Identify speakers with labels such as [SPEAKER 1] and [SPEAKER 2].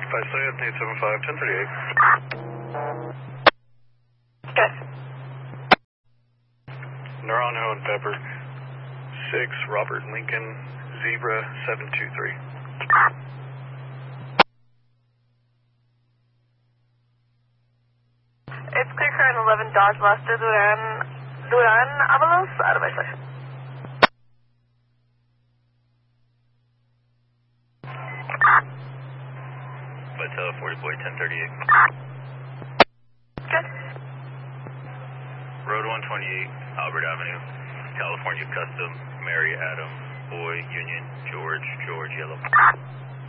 [SPEAKER 1] Good.
[SPEAKER 2] Naranjo and Pepper. 6, Robert Lincoln, Zebra 723.
[SPEAKER 1] It's clear current 11 Dodge Luster, Duran, Avalos, out of isolation.
[SPEAKER 2] Vitel 40 boy 1038.
[SPEAKER 1] Good.
[SPEAKER 2] Road 128, Albert Avenue, California Custom, Mary Adam, Boy, Union, George, Yellow.